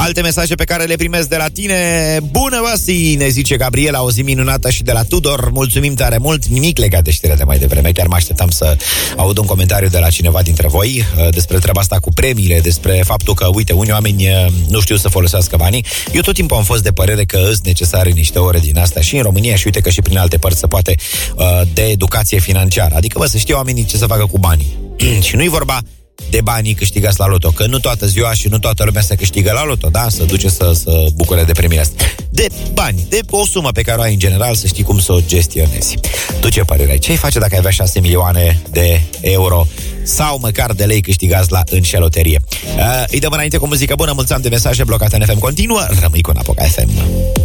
Alte mesaje pe care le primesc de la tine. Bună, Vasi, ne zice Gabriela, o zi minunată și de la Tudor. Mulțumim tare mult, nimic legat de știrea de mai devreme. Chiar mă așteptam să aud un comentariu de la cineva dintre voi despre treaba asta cu premiile, despre faptul că, uite, unii oameni nu știu să folosească banii. Eu tot timpul am fost de părere că îs necesare niște ore din astea și în România și uite că și prin alte părți se poate de educație financiară. Adică, bă, să știe oamenii ce să facă cu banii. Și nu-i vorba de banii câștigați la loto, că nu toată ziua și nu toată lumea se câștigă la loto, da? Să duce să bucure de premiile astea. De bani, de o sumă pe care o ai în general, să știi cum să o gestionezi. Tu ce părere ai? Ce-ai face dacă ai avea 6 milioane de euro sau măcar de lei câștigați la înșeloterie? Îi dăm înainte cu muzică bună, mulțumim de mesaje blocate în FM continuă, rămâi cu Napoca FM.